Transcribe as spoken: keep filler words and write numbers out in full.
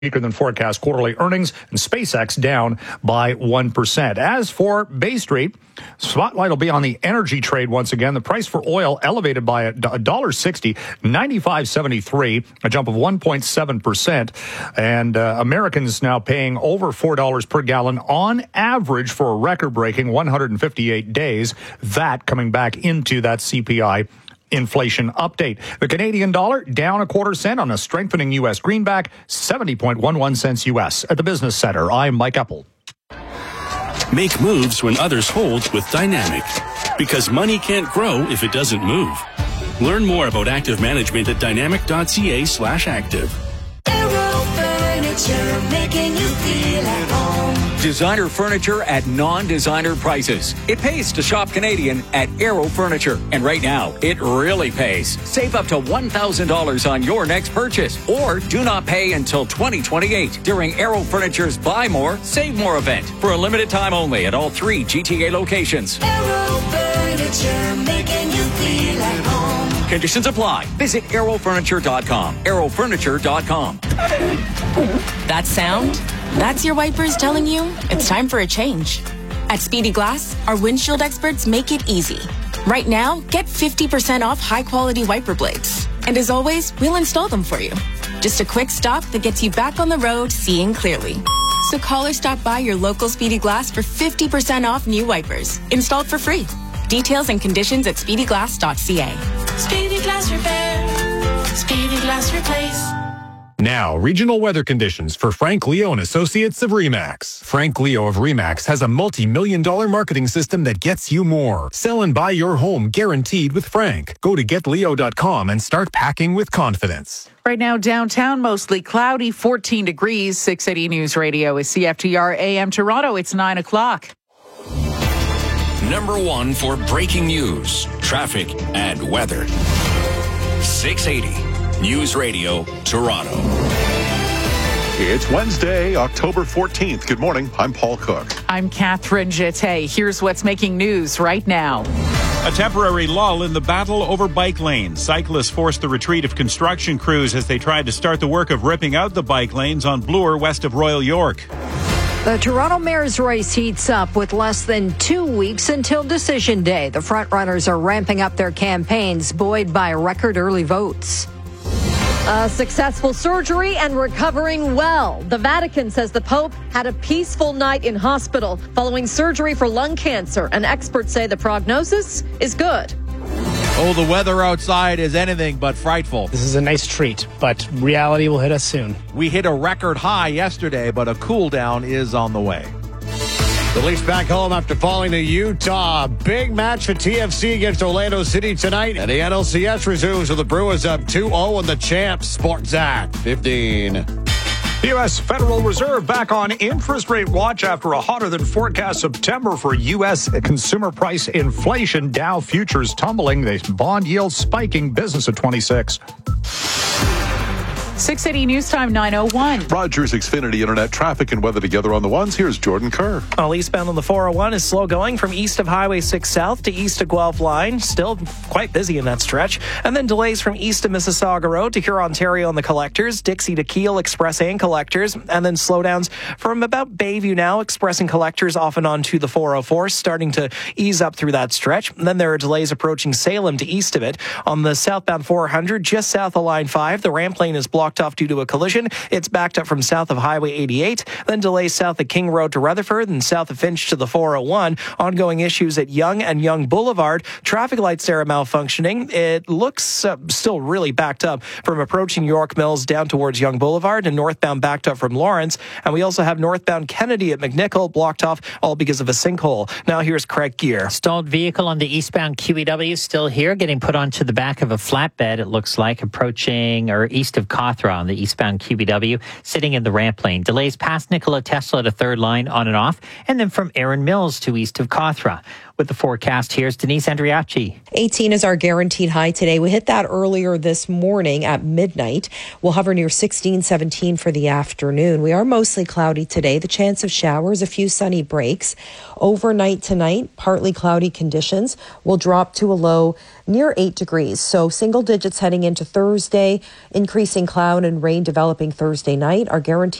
weaker than forecast quarterly earnings, and SpaceX down by one percent. As for Bay Street, spotlight will be on the energy trade once again. The price for oil elevated by one dollar sixty, ninety-five seventy-three, a jump of one point seven percent. And uh, Americans now paying over four dollars per gallon on average for a record-breaking one hundred fifty-eight days. That coming back into that C P I inflation update. The Canadian dollar down a quarter cent on a strengthening U S greenback, seventy point one one cents U S. At the Business Center, I'm Mike Eppel. Make moves when others hold with Dynamic. Because money can't grow if it doesn't move. Learn more about active management at dynamic.ca slash active. Aero Furniture, making you feel at home. Designer furniture at non-designer prices. It pays to shop Canadian at Aero Furniture. And right now, it really pays. Save up to one thousand dollars on your next purchase. Or do not pay until twenty twenty-eight during Aero Furniture's Buy More, Save More event. For a limited time only at all three G T A locations. Aero Furniture, making you feel at home. Conditions apply. Visit aero furniture dot com. aero furniture dot com. That sound? That's your wipers telling you it's time for a change. At Speedy Glass, our windshield experts make it easy. Right now, get fifty percent off high-quality wiper blades. And as always, we'll install them for you. Just a quick stop that gets you back on the road seeing clearly. So call or stop by your local Speedy Glass for fifty percent off new wipers, installed for free. Details and conditions at speedy glass dot c a. Speedy Glass Repair. Speedy Glass Replace. Now, regional weather conditions for Frank Leo and Associates of RE/MAX. Frank Leo of RE/MAX has a multi-million dollar marketing system that gets you more. Sell and buy your home guaranteed with Frank. Go to get leo dot com and start packing with confidence. Right now, downtown, mostly cloudy, fourteen degrees. six eighty News Radio is C F T R A M Toronto. It's nine o'clock. Number one for breaking news, traffic, and weather. six eighty News Radio, Toronto. It's Wednesday, October fourteenth. Good morning. I'm Paul Cook. I'm Catherine Jeté. Here's what's making news right now. A temporary lull in the battle over bike lanes. Cyclists forced the retreat of construction crews as they tried to start the work of ripping out the bike lanes on Bloor west of Royal York. The Toronto mayor's race heats up with less than two weeks until Decision Day. The frontrunners are ramping up their campaigns, buoyed by record early votes. A successful surgery and recovering well. The Vatican says the Pope had a peaceful night in hospital following surgery for lung cancer, and experts say the prognosis is good. Oh, the weather outside is anything but frightful. This is a nice treat, but reality will hit us soon. We hit a record high yesterday, but a cool down is on the way. The Leafs back home after falling to Utah. Big match for T F C against Orlando City tonight. And the N L C S resumes with the Brewers up two oh and the champs. Sportsnet fifteen. The U S Federal Reserve back on interest rate watch after a hotter than forecast September for U S consumer price inflation. Dow futures tumbling, the bond yield spiking, business at twenty-six. six eighty News Time, nine oh one. Rogers Xfinity Internet traffic and weather together on the ones. Here's Jordan Kerr. All eastbound on the four oh one is slow going from east of Highway six South to east of Guelph Line. Still quite busy in that stretch. And then delays from east of Mississauga Road to Huron-Ontario on the collectors, Dixie to Kiel Express and collectors, and then slowdowns from about Bayview now, Express and collectors off and on to the four oh four, starting to ease up through that stretch. And then there are delays approaching Salem to east of it. On the southbound four hundred, just south of Line five, the ramp lane is blocked off due to a collision. It's backed up from south of Highway eighty-eight, then delays south of King Road to Rutherford and south of Finch to the four oh one. Ongoing issues at Yonge and Yonge Boulevard. Traffic lights there are malfunctioning. It looks uh, still really backed up from approaching York Mills down towards Yonge Boulevard, and northbound backed up from Lawrence. And we also have northbound Kennedy at McNichol blocked off, all because of a sinkhole. Now here's Craig Gear. Stalled vehicle on the eastbound Q E W still here, getting put onto the back of a flatbed, it looks like, approaching or east of Cawthra on the eastbound Q B W, sitting in the ramp lane. Delays past Nikola Tesla at a third line on and off, and then from Erin Mills to east of Cawthra. With the forecast, here's Denise Andriacci. eighteen is our guaranteed high today. We hit that earlier this morning at midnight. We'll hover near sixteen, seventeen for the afternoon. We are mostly cloudy today. The chance of showers, a few sunny breaks. Overnight tonight, partly cloudy conditions will drop to a low near eight degrees. So single digits heading into Thursday, increasing clouds. cloud and rain developing Thursday night. Our guaranteed